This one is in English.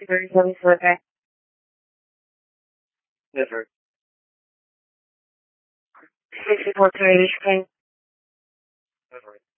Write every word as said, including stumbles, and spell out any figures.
sixty thirty-seven, select A. Yes, sir. sixty-four two eighty, Chicane. Yes, sir.